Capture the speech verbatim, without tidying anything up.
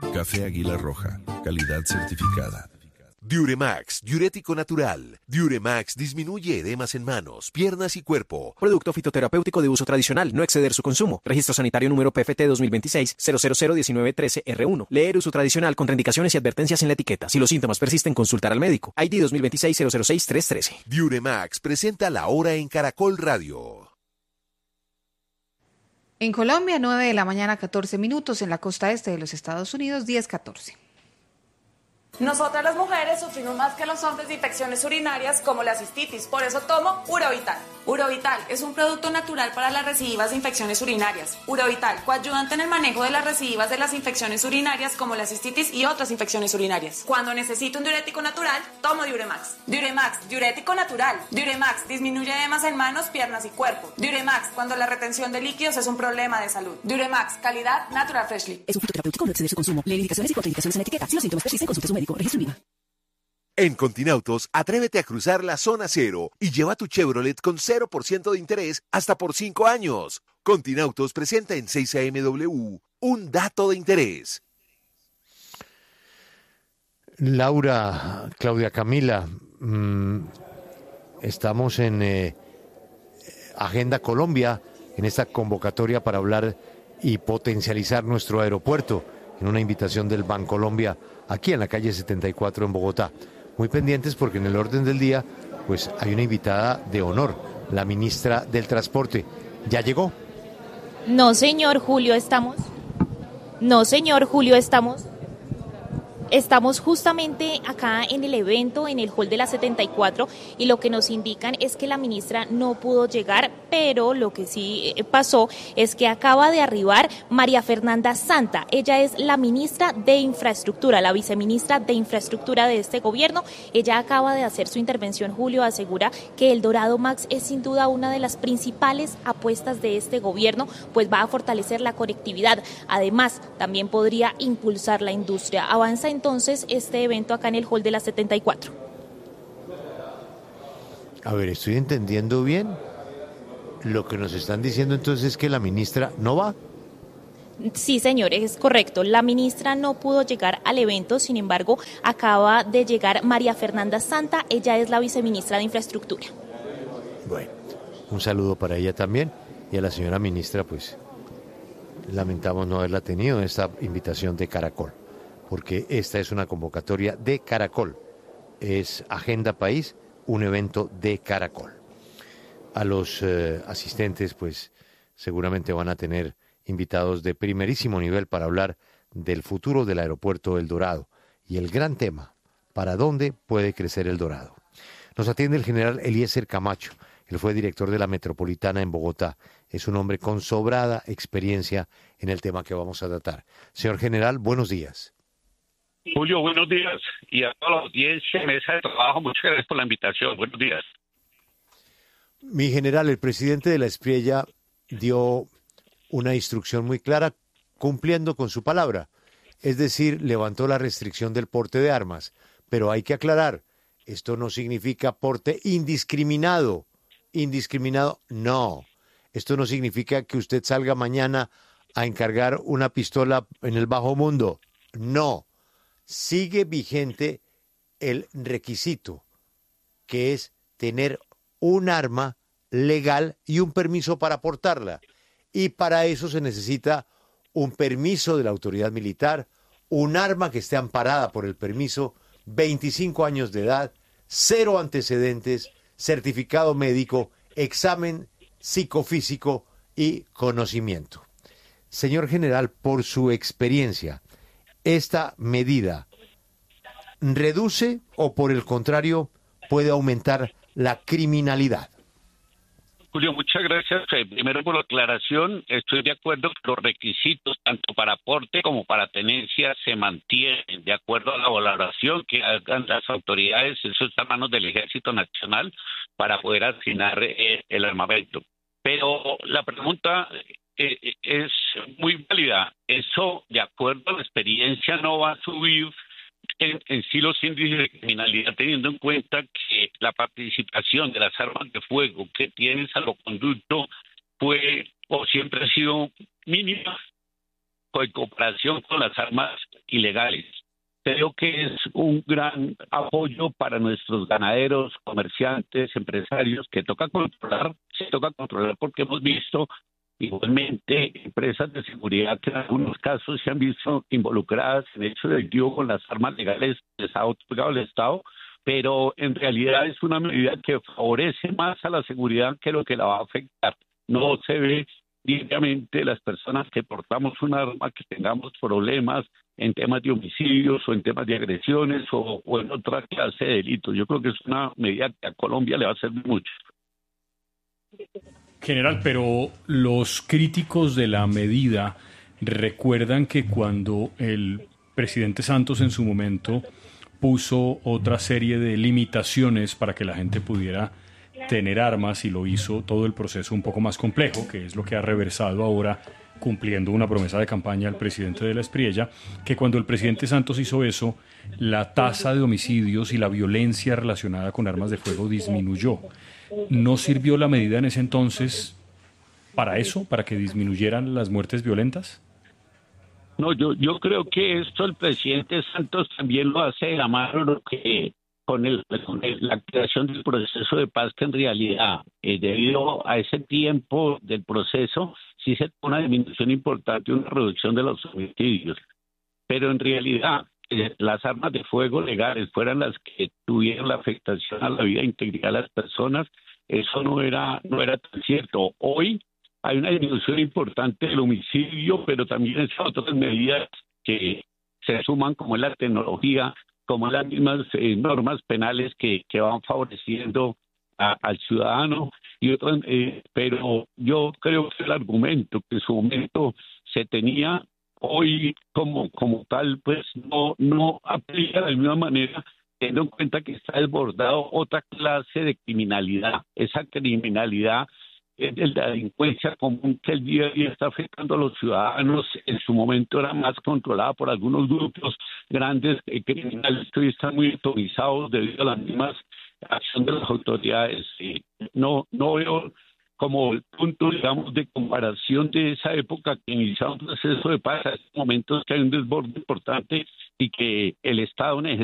Café Águila Roja, calidad certificada. Diuremax, diurético natural. Diuremax disminuye edemas en manos, piernas y cuerpo. Producto fitoterapéutico de uso tradicional, no exceder su consumo. Registro sanitario número P F T dos mil veintiséis cero cero cero diecinueve trece R uno. Leer uso tradicional, contraindicaciones y advertencias en la etiqueta. Si los síntomas persisten, consultar al médico. I D dos mil veintiséis cero cero seis tres trece. Diuremax presenta La Hora en Caracol Radio. En Colombia, nueve de la mañana, catorce minutos. En la costa este de los Estados Unidos, diez catorce. Nosotras las mujeres sufrimos más que los hombres de infecciones urinarias como la cistitis, por eso tomo Urovital. Urovital es un producto natural para las recidivas de infecciones urinarias. Urovital, coayudante en el manejo de las recidivas de las infecciones urinarias como la cistitis y otras infecciones urinarias. Cuando necesito un diurético natural, tomo Diuremax. Diuremax, diurético natural. Diuremax disminuye edemas en manos, piernas y cuerpo. Diuremax, cuando la retención de líquidos es un problema de salud. Diuremax, calidad Natural Freshly. Es un fitoterapéutico, no exceder su consumo. Lee indicaciones y contraindicaciones en la etiqueta. Si los síntomas persisten, consulte a su médico. Registro IVA. En Continautos, atrévete a cruzar la zona cero y lleva tu Chevrolet con cero por ciento de interés hasta por cinco años. Continautos presenta en seis A M W un dato de interés. Laura, Claudia Camila, mmm, estamos en eh, Agenda Colombia, en esta convocatoria para hablar y potencializar nuestro aeropuerto, en una invitación del Bancolombia aquí en la calle setenta y cuatro en Bogotá. Muy pendientes porque en el orden del día pues hay una invitada de honor, la ministra del Transporte. ¿Ya llegó? No, señor Julio, estamos... No, señor Julio, estamos... Estamos justamente acá en el evento, en el hall de la setenta y cuatro, y lo que nos indican es que la ministra no pudo llegar, pero lo que sí pasó es que acaba de arribar María Fernanda Santa. Ella es la ministra de Infraestructura, la viceministra de Infraestructura de este gobierno. Ella acaba de hacer su intervención, Julio, asegura que el Dorado Max es sin duda una de las principales apuestas de este gobierno, pues va a fortalecer la conectividad. Además, también podría impulsar la industria. Avanza en entonces este evento acá en el hall de la setenta y cuatro. A ver, ¿estoy entendiendo bien? Lo que nos están diciendo entonces es que la ministra no va. Sí, señor, es correcto. La ministra no pudo llegar al evento, sin embargo, acaba de llegar María Fernanda Santa. Ella es la viceministra de Infraestructura. Bueno, un saludo para ella también. Y a la señora ministra, pues, lamentamos no haberla tenido en esta invitación de Caracol, porque esta es una convocatoria de Caracol. Es Agenda País, un evento de Caracol. A los eh, asistentes, pues, seguramente van a tener invitados de primerísimo nivel para hablar del futuro del aeropuerto El Dorado y el gran tema, ¿para dónde puede crecer El Dorado? Nos atiende el general Eliezer Camacho. Él fue director de la Metropolitana en Bogotá. Es un hombre con sobrada experiencia en el tema que vamos a tratar. Señor general, buenos días. Julio, buenos días, y a toda la audiencia, mesa de trabajo, muchas gracias por la invitación. Buenos días. Mi general, el presidente de la Espriella dio una instrucción muy clara, cumpliendo con su palabra, es decir, levantó la restricción del porte de armas, pero hay que aclarar, esto no significa porte indiscriminado, indiscriminado, no, esto no significa que usted salga mañana a encargar una pistola en el bajo mundo, no. Sigue vigente el requisito, que es tener un arma legal y un permiso para portarla. Y para eso se necesita un permiso de la autoridad militar, un arma que esté amparada por el permiso, veinticinco años de edad, cero antecedentes, certificado médico, examen psicofísico y conocimiento. Señor general, por su experiencia, ¿esta medida reduce o por el contrario puede aumentar la criminalidad? Julio, muchas gracias. Eh, primero por la aclaración, estoy de acuerdo que los requisitos tanto para porte como para tenencia se mantienen de acuerdo a la valoración que hagan las autoridades, eso está en manos del Ejército Nacional para poder asignar eh, el armamento. Pero la pregunta eh, es muy válida. Eso, de acuerdo a la experiencia, no va a subir En, en sí los índices de criminalidad, teniendo en cuenta que la participación de las armas de fuego que tienen salvoconducto fue o siempre ha sido mínima en comparación con las armas ilegales. Creo que es un gran apoyo para nuestros ganaderos, comerciantes, empresarios, que toca controlar, se toca controlar porque hemos visto igualmente empresas de seguridad que en algunos casos se han visto involucradas en hechos delictivos con las armas legales que les ha otorgado el Estado, pero en realidad es una medida que favorece más a la seguridad que lo que la va a afectar. No se ve diariamente las personas que portamos un arma, que tengamos problemas en temas de homicidios o en temas de agresiones o, o en otra clase de delitos. Yo creo que es una medida que a Colombia le va a servir mucho. General, pero los críticos de la medida recuerdan que cuando el presidente Santos en su momento puso otra serie de limitaciones para que la gente pudiera tener armas, y lo hizo todo el proceso un poco más complejo, que es lo que ha reversado ahora cumpliendo una promesa de campaña al presidente de la Espriella, que cuando el presidente Santos hizo eso, la tasa de homicidios y la violencia relacionada con armas de fuego disminuyó. ¿No sirvió la medida en ese entonces para eso, para que disminuyeran las muertes violentas? No, yo yo creo que esto el presidente Santos también lo hace de la mano que con, el, con el, la creación del proceso de paz, que en realidad, eh, debido a ese tiempo del proceso, sí se tuvo una disminución importante, una reducción de los homicidios. Pero en realidad, eh, las armas de fuego legales fueran las que tuvieron la afectación a la vida e integridad de las personas, eso no era, no era tan cierto. Hoy hay una disminución importante del homicidio, pero también esas otras medidas que se suman, como es la tecnología, como las mismas eh, normas penales que, que van favoreciendo a, al ciudadano, y otras, eh, pero yo creo que el argumento que en su momento se tenía, hoy como, como tal, pues no, no aplica de la misma manera, teniendo en cuenta que está desbordado otra clase de criminalidad. Esa criminalidad es de la delincuencia común que el día a día está afectando a los ciudadanos. En su momento era más controlada por algunos grupos grandes eh, criminales que hoy están muy autorizados debido a las mismas acciones de las autoridades. Eh, no, no veo como el punto, digamos, de comparación de esa época que iniciaba un proceso de paz a estos momentos que hay un desborde importante y que el Estado necesita